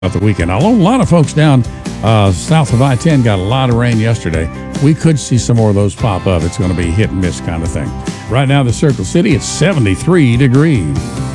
Of the weekend. A lot of folks down south of I-10 got a lot of rain yesterday. We could see some more of those pop up. It's going to be hit and miss kind of thing. Right now, the Circle City, it's 73 degrees.